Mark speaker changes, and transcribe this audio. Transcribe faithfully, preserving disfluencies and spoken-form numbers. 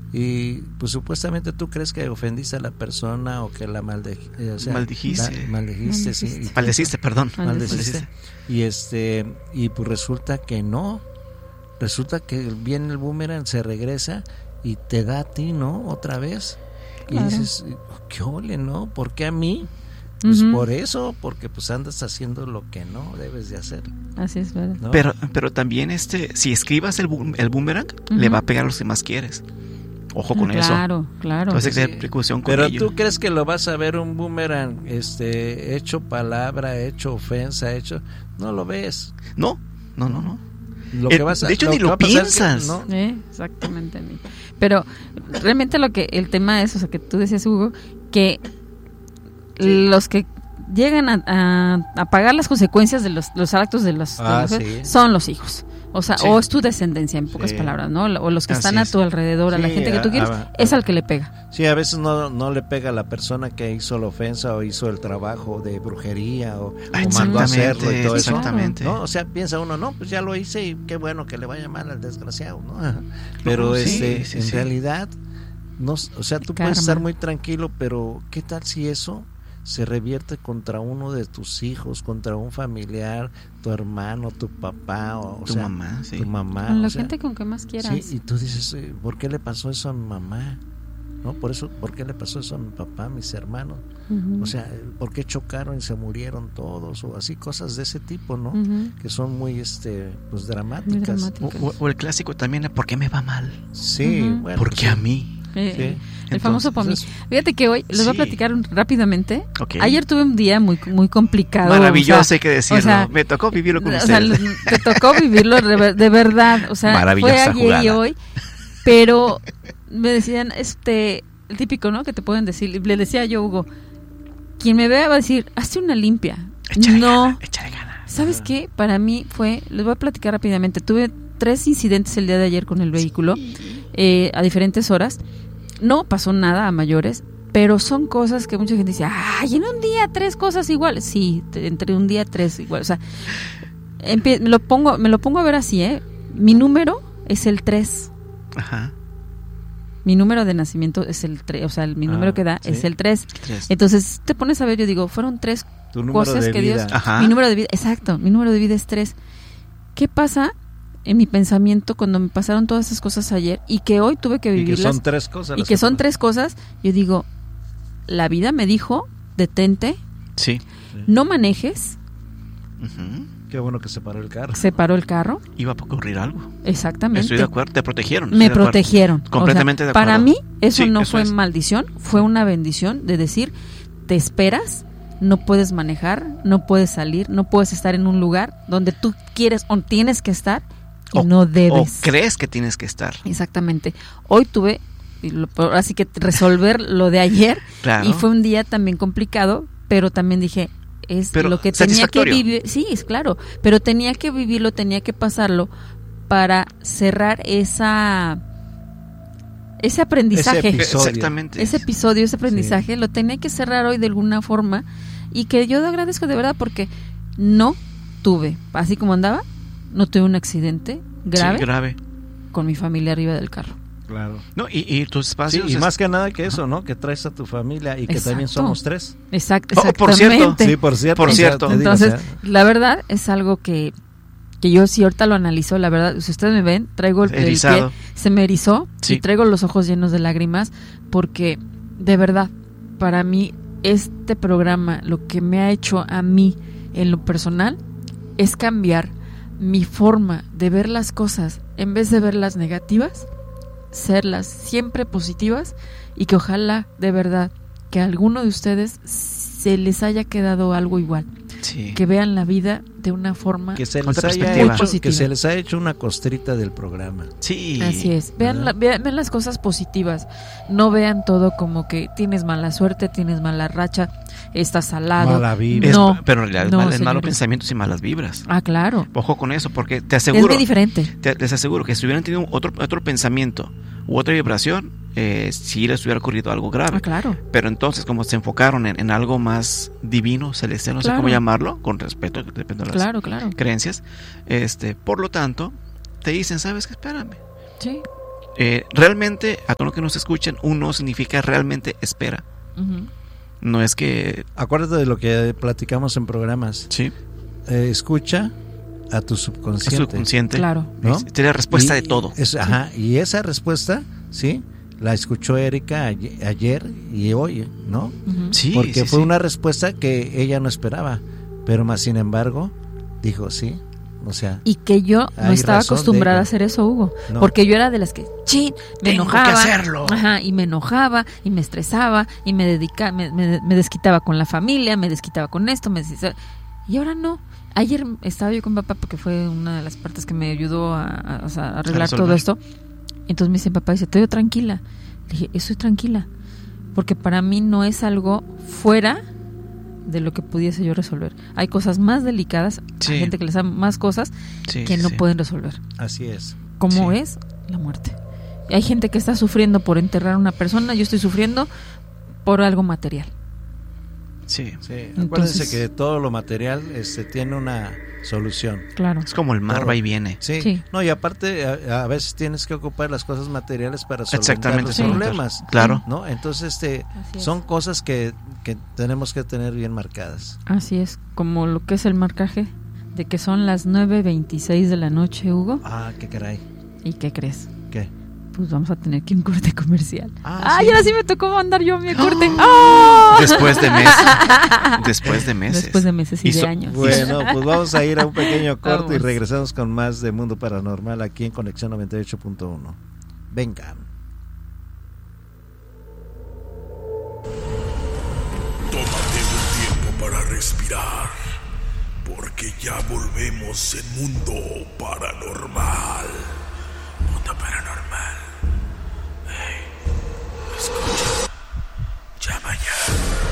Speaker 1: y pues supuestamente tú crees que ofendiste a la persona o que la malde, eh, o sea,
Speaker 2: maldijiste,
Speaker 1: la, maldijiste, sí, y,
Speaker 2: maldeciste, perdón,
Speaker 1: maldeciste, y este y pues resulta que no, resulta que viene el boomerang, se regresa y te da a ti, ¿no? Otra vez. Claro. Y dices, qué ole, ¿no? ¿Por qué a mí? Pues uh-huh. por eso, porque pues andas haciendo lo que no debes de hacer.
Speaker 3: Así es, ¿verdad?
Speaker 2: ¿No? Pero, pero también este, si esquivas el, boom, el boomerang, uh-huh. le va a pegar a los que más quieres. Ojo con
Speaker 3: claro,
Speaker 2: eso.
Speaker 3: Claro, claro.
Speaker 2: Entonces hay que tener precaución con
Speaker 1: Pero
Speaker 2: ello.
Speaker 1: tú crees que lo vas a ver un boomerang, este, hecho palabra, hecho ofensa, hecho, no lo ves.
Speaker 2: No, no, no, no.
Speaker 1: Lo que vas a,
Speaker 2: de hecho
Speaker 1: lo
Speaker 2: ni lo piensas.
Speaker 3: Que, ¿no? eh, exactamente. Pero realmente lo que el tema es, o sea, que tú decías, Hugo, que sí. los que llegan a, a, a pagar las consecuencias de los, los actos de los,
Speaker 1: ah,
Speaker 3: de los
Speaker 1: sí.
Speaker 3: son los hijos. O sea, sí. o es tu descendencia, en pocas
Speaker 1: sí.
Speaker 3: palabras, ¿no? O los que
Speaker 1: Así
Speaker 3: están a tu alrededor,
Speaker 1: sí,
Speaker 3: a la gente que tú quieres,
Speaker 1: a, a,
Speaker 3: es al que le pega.
Speaker 1: Sí, a veces no, no le pega a la persona que hizo la ofensa o hizo el trabajo de brujería o, o mandó a hacerlo y todo eso.
Speaker 2: Exactamente.
Speaker 1: ¿No? O sea, piensa uno, no, pues ya lo hice y qué bueno que le vaya mal al desgraciado, ¿no? Pero
Speaker 2: no, sí,
Speaker 1: este,
Speaker 2: sí,
Speaker 1: en
Speaker 2: sí.
Speaker 1: realidad, no, o sea, tú
Speaker 3: Karma.
Speaker 1: puedes estar muy tranquilo, pero ¿qué tal si eso se revierte contra uno de tus hijos, contra un familiar, tu hermano, tu papá, o, o
Speaker 2: tu
Speaker 1: sea,
Speaker 2: mamá, sí.
Speaker 1: tu mamá,
Speaker 3: con la
Speaker 1: o sea,
Speaker 3: gente con que más quieras.
Speaker 1: Sí, y tú dices, ¿por qué le pasó eso a mi mamá? ¿No? Por eso, ¿por qué le pasó eso a mi papá, a mis hermanos? Uh-huh. O sea, ¿por qué chocaron y se murieron todos? O así, cosas de ese tipo, ¿no? Uh-huh. Que son muy, este, pues dramáticas.
Speaker 3: Muy dramáticas.
Speaker 2: O, o el clásico también, ¿por qué me va mal?
Speaker 1: Sí,
Speaker 2: uh-huh.
Speaker 1: bueno.
Speaker 2: ¿Por qué
Speaker 1: pues,
Speaker 2: a mí?
Speaker 3: Eh,
Speaker 1: sí.
Speaker 3: El
Speaker 2: Entonces,
Speaker 3: famoso por mí. Fíjate que hoy les voy
Speaker 2: sí.
Speaker 3: a platicar rápidamente.
Speaker 2: Okay.
Speaker 3: Ayer tuve un día muy muy complicado.
Speaker 2: Maravilloso,
Speaker 3: o sea,
Speaker 2: hay que decirlo.
Speaker 3: O sea,
Speaker 2: me tocó vivirlo con
Speaker 3: o
Speaker 2: ustedes.
Speaker 3: sea, te tocó vivirlo de, de verdad. O sea, fue ayer jugada. Y hoy. Pero me decían, este, el típico, ¿no? Que te pueden decir. Le decía yo, Hugo, quien me vea va a decir, hazte una limpia.
Speaker 2: Échale
Speaker 3: no.
Speaker 2: Gana, échale gana.
Speaker 3: ¿Sabes qué? Para mí fue, les voy a platicar rápidamente. Tuve tres incidentes el día de ayer con el vehículo, sí. eh, a diferentes horas. No pasó nada a mayores, pero son cosas que mucha gente dice, ay, en un día tres cosas iguales. Sí, entre un día tres iguales. O sea, empie- me lo pongo, me lo pongo a ver así, ¿eh? Mi número es el tres.
Speaker 2: Ajá.
Speaker 3: Mi número de nacimiento es el tres, o sea, el, mi
Speaker 1: ah,
Speaker 3: número que da
Speaker 1: ¿sí?
Speaker 3: es el tres.
Speaker 2: tres.
Speaker 3: Entonces, te pones a ver, yo digo, fueron tres cosas que
Speaker 1: vida.
Speaker 3: Dios...
Speaker 2: Ajá.
Speaker 3: Mi número de vida, exacto, mi número de vida es tres. ¿Qué pasa en mi pensamiento cuando me pasaron todas esas cosas ayer y que hoy tuve que vivirlas?
Speaker 1: Y que son tres cosas.
Speaker 3: Y que son tres cosas. Yo digo, la vida me dijo, detente,
Speaker 2: sí.
Speaker 3: no manejes.
Speaker 2: Uh-huh.
Speaker 1: Qué bueno que se paró el carro.
Speaker 3: Se paró el carro.
Speaker 2: Iba a ocurrir algo.
Speaker 3: Exactamente.
Speaker 2: Estoy de acuerdo, te protegieron.
Speaker 3: Me protegieron.
Speaker 2: Completamente
Speaker 3: o sea,
Speaker 2: de acuerdo.
Speaker 3: Para mí eso
Speaker 2: sí,
Speaker 3: no
Speaker 2: eso
Speaker 3: fue
Speaker 2: es.
Speaker 3: maldición, fue una bendición de decir, te esperas, no puedes manejar, no puedes salir, no puedes estar en un lugar donde tú quieres o tienes que estar y
Speaker 2: o,
Speaker 3: no debes.
Speaker 2: O crees que tienes que estar.
Speaker 3: Exactamente. Hoy tuve, así que resolver lo de ayer,
Speaker 2: claro.
Speaker 3: Y fue un día también complicado, pero también dije, es
Speaker 2: pero
Speaker 3: lo que tenía que vivir. Sí, es claro, pero tenía que vivirlo, tenía que pasarlo para cerrar esa ese aprendizaje.
Speaker 1: Ese episodio.
Speaker 2: Exactamente.
Speaker 3: Ese episodio, ese aprendizaje, sí. Lo tenía que cerrar hoy de alguna forma y que yo agradezco de verdad porque no tuve, así como andaba, no tuve un accidente grave,
Speaker 2: sí, grave.
Speaker 3: Con mi familia arriba del carro.
Speaker 1: Claro.
Speaker 2: No, y, y tus espacios.
Speaker 1: Sí, y
Speaker 2: es...
Speaker 1: más que nada que eso, ¿no? Que traes a tu familia y que
Speaker 3: Exacto.
Speaker 1: También somos tres.
Speaker 3: Exacto,
Speaker 2: oh, por cierto.
Speaker 1: Sí, por cierto.
Speaker 2: Por cierto.
Speaker 1: O sea,
Speaker 3: entonces,
Speaker 1: digo, o sea,
Speaker 3: la verdad es algo que que yo si ahorita lo analizo, la verdad, si ustedes me ven, traigo el, el pie, se me erizó, sí. Y traigo los ojos llenos de lágrimas, porque de verdad, para mí, este programa, lo que me ha hecho a mí, en lo personal, es cambiar mi forma de ver las cosas, en vez de verlas negativas, serlas siempre positivas, y que ojalá, de verdad, que a alguno de ustedes se les haya quedado algo igual. Sí. Que vean la vida de una forma
Speaker 1: que se les haya hecho, que se les ha hecho una costrita del programa.
Speaker 2: Sí.
Speaker 3: Así es. Vean, la, vean, vean las cosas positivas. No vean todo como que tienes mala suerte, tienes mala racha, estás salado.
Speaker 1: Mala vibra.
Speaker 3: No,
Speaker 2: es, pero en realidad
Speaker 3: no,
Speaker 2: es, mal, es malos pensamientos y malas vibras.
Speaker 3: Ah, claro.
Speaker 2: Ojo con eso, porque te aseguro.
Speaker 3: Es muy diferente.
Speaker 2: Te, les aseguro que si hubieran tenido otro, otro pensamiento u otra vibración, eh, sí les hubiera ocurrido algo grave.
Speaker 3: Ah, claro.
Speaker 2: Pero entonces, como se enfocaron en, en algo más divino, celestial, no
Speaker 3: claro.
Speaker 2: sé cómo llamarlo, con respeto, depende de las
Speaker 3: claro, claro.
Speaker 2: creencias, este, por lo tanto, te dicen, ¿sabes qué? Espérame.
Speaker 3: Sí.
Speaker 2: Eh, realmente, a todos los que nos escuchan, uno significa realmente espera. Uh-huh. No es que...
Speaker 1: Acuérdate de lo que platicamos en programas.
Speaker 2: Sí.
Speaker 1: Eh, escucha a tu subconsciente.
Speaker 2: A subconsciente.
Speaker 3: Claro.
Speaker 2: ¿No? Es la respuesta
Speaker 1: y,
Speaker 2: de todo.
Speaker 1: Es, ajá, y esa respuesta, ¿sí? La escuchó Erika ayer y hoy, ¿no?
Speaker 3: Uh-huh.
Speaker 2: Sí.
Speaker 1: Porque
Speaker 2: sí,
Speaker 1: fue
Speaker 2: sí.
Speaker 1: una respuesta que ella no esperaba. Pero más sin embargo, dijo sí. O sea,
Speaker 3: y que yo no estaba acostumbrada a hacer eso, Hugo, no. Porque yo era de las que, chin, me
Speaker 2: Tengo
Speaker 3: enojaba,
Speaker 2: que hacerlo.
Speaker 3: Ajá, y me enojaba y me estresaba y me dedicaba, me, me, me desquitaba con la familia, me desquitaba con esto, me desquitaba. Y ahora no. Ayer estaba yo con papá porque fue una de las partes que me ayudó a, a, o sea, a arreglar a todo esto. Entonces me dice papá, dice, estoy tranquila. Le dije, estoy tranquila, porque para mí no es algo fuera de lo que pudiese yo resolver. Hay cosas más delicadas, sí. Hay gente que les da más cosas sí, que no sí. pueden resolver.
Speaker 1: Así es.
Speaker 3: Como
Speaker 1: sí.
Speaker 3: es la muerte. Y hay gente que está sufriendo por enterrar a una persona, yo estoy sufriendo por algo material.
Speaker 2: Sí.
Speaker 1: sí. Acuérdense Entonces, que todo lo material este, tiene una solución.
Speaker 3: Claro.
Speaker 2: Es como el mar va y viene.
Speaker 1: Sí.
Speaker 3: sí.
Speaker 1: No, y aparte a, a veces tienes que ocupar las cosas materiales para solventar los
Speaker 2: sí.
Speaker 1: problemas.
Speaker 2: Claro.
Speaker 1: ¿No? Entonces este son cosas que, que tenemos que tener bien marcadas.
Speaker 3: Así es, como lo que es el marcaje de que son las nueve veintiséis de la noche, Hugo.
Speaker 1: Ah, qué caray.
Speaker 3: ¿Y qué crees?
Speaker 1: ¿Qué?
Speaker 3: Pues vamos a tener que un corte comercial.
Speaker 1: Ah,
Speaker 3: Ay,
Speaker 1: ¿sí?
Speaker 3: ahora sí me tocó mandar yo mi corte. ¡Oh!
Speaker 2: Después de meses. Después de meses.
Speaker 3: Después de meses y, y so- de años.
Speaker 1: Bueno, pues vamos a ir a un pequeño corte
Speaker 3: vamos.
Speaker 1: Y regresamos con más de Mundo Paranormal aquí en Conexión noventa y ocho punto uno. Venga.
Speaker 4: Tómate un tiempo para respirar, porque ya volvemos en Mundo Paranormal. Mundo Paranormal. Hey, escucha. Ya mañana.